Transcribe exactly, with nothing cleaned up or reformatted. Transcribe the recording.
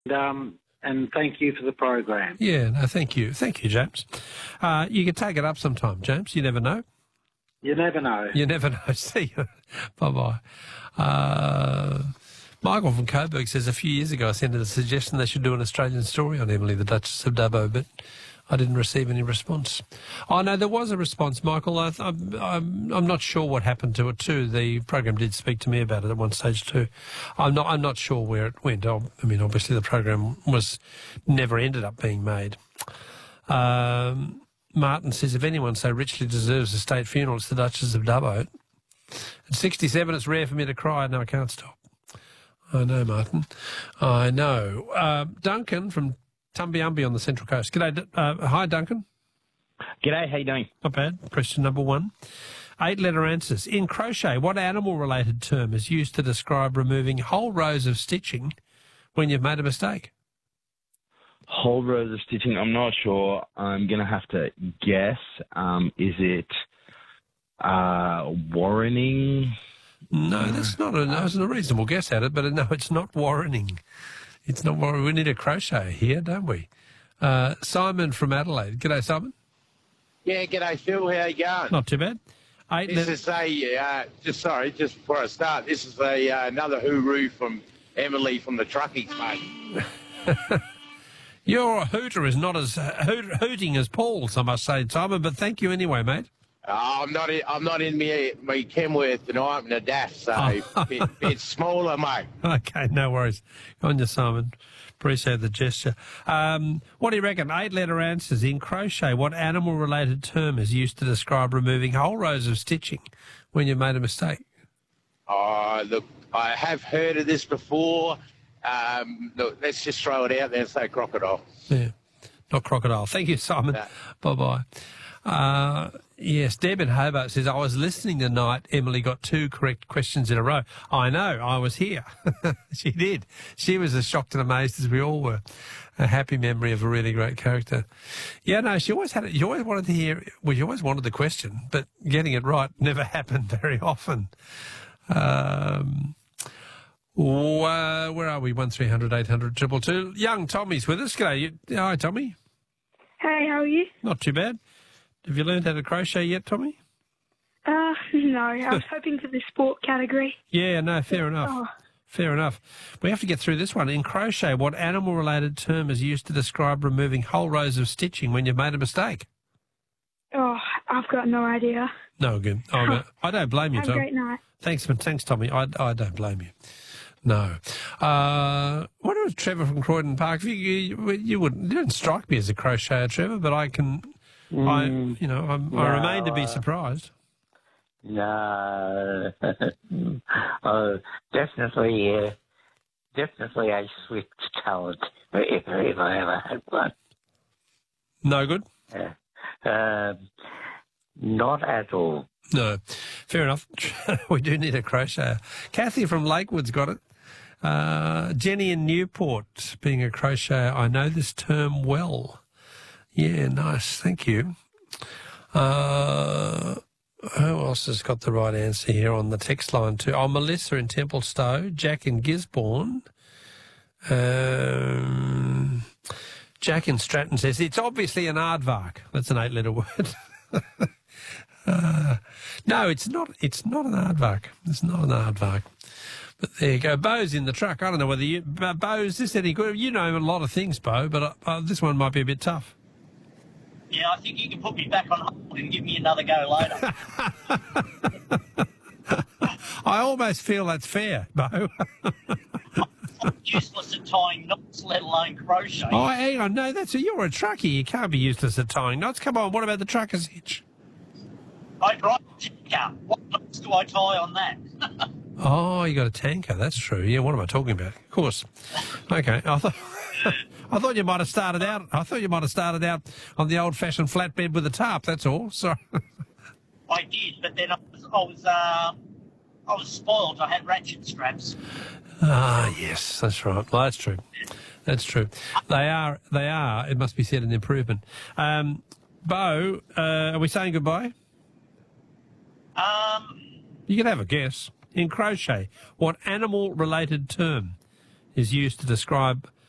Um, and thank you for the program. Yeah, no, thank you. Thank you, James. Uh, you can take it up sometime, James. You never know. You never know. You never know. See you. Bye-bye. Uh, Michael from Coburg says, a few years ago I sent in a suggestion they should do an Australian story on Emily, the Duchess of Dubbo, but I didn't receive any response. Oh, no, there was a response, Michael. I, I'm, I'm, I'm not sure what happened to it too. The program did speak to me about it at one stage too. I'm not, I'm not sure where it went. I mean, obviously the program was never ended up being made. Um, Martin says, if anyone so richly deserves a state funeral, it's the Duchess of Dubbo. At sixty-seven, it's rare for me to cry. No, I can't stop. I know, Martin. I know. Uh, Duncan from Tumbiumbi on the Central Coast. G'day. Uh, hi, Duncan. G'day, how you doing? Not bad. Question number one. Eight-letter answers. In crochet, what animal-related term is used to describe removing whole rows of stitching when you've made a mistake? Whole rows of stitching, I'm not sure. I'm going to have to guess. Um, is it uh, warrening? No, that's not a, that's a reasonable guess at it, but no, it's not warrening. It's not warrening. We need a crochet here, don't we? Uh, Simon from Adelaide. G'day, Simon. Yeah, g'day, Phil. How you going? Not too bad. Eight this is a, uh, just sorry, just before I start, this is a uh, another hooroo from Emily from the truckies, mate. Your hooter is not as uh, hoot, hooting as Paul's, I must say, Simon, but thank you anyway, mate. Uh, I'm not in, I'm not in me, me Kenworth tonight, I'm in a D A F, so oh. bit, bit smaller, mate. Okay, no worries. On you, Simon. Appreciate the gesture. Um, what do you reckon? Eight-letter answers. In crochet, what animal-related term is used to describe removing whole rows of stitching when you've made a mistake? Oh, look, I have heard of this before. Um, look, let's just throw it out there and say crocodile. Yeah, not crocodile. Thank you, Simon. No. Bye-bye. Uh, yes, Deb in Hobart says, I was listening tonight. Emily got two correct questions in a row. I know, I was here. She did. She was as shocked and amazed as we all were. A happy memory of a really great character. Yeah, no, she always had it. You always wanted to hear, well, you always wanted the question, but getting it right never happened very often. Um, uh, where are we? one three hundred eight hundred two two two. Young Tommy's with us. G'day. You, hi, Tommy. Hey, how are you? Not too bad. Have you learned how to crochet yet, Tommy? Uh, no. I was hoping for the sport category. Yeah, no, fair enough. Oh. Fair enough. We have to get through this one. In crochet, what animal-related term is used to describe removing whole rows of stitching when you've made a mistake? Oh, I've got no idea. No, good. Oh, no. I don't blame you, Have Tom. a great night. Thanks, thanks, Tommy. I, I don't blame you. No. Uh, what was Trevor from Croydon Park? You, you, you, wouldn't, you didn't strike me as a crocheter, Trevor, but I can... Mm, I, you know, I'm, no, I remain to be surprised. No, oh, definitely, uh, definitely a swift talent if, if I ever had one. No good? Uh, um, not at all. No, fair enough. We do need a crocheter. Kathy from Lakewood's got it. Uh, Jenny in Newport, being a crocheter, I know this term well. Yeah, nice. Thank you. Uh, who else has got the right answer here on the text line too? Oh, Melissa in Templestowe, Jack in Gisborne. Um, Jack in Stratton says, it's obviously an aardvark. That's an eight-letter word. uh, no, it's not. It's not an aardvark. It's not an aardvark. But there you go. Bo's in the truck. I don't know whether you... Bo, is this any good? You know a lot of things, Bo, but uh, this one might be a bit tough. Yeah, I think you can put me back on hold and give me another go later. I almost feel that's fair, Bo. I'm useless at tying knots, let alone crochet. Oh, hang on. No, that's a, you're a trucker. You can't be useless at tying knots. Come on, what about the trucker's hitch? I drive a tanker. What knots do I tie on that? Oh, you got a tanker. That's true. Yeah, what am I talking about? Of course. Okay. I thought... I thought you might have started out. I thought you might have started out on the old-fashioned flatbed with a tarp. That's all. Sorry. I did, but then I was, I was, uh, I was spoiled. I had ratchet straps. Ah, yes, that's right. Well, that's true. That's true. They are. They are. It must be said, an improvement. Um, Bo, uh, are we saying goodbye? Um, you can have a guess. In crochet, what animal-related term is used to describe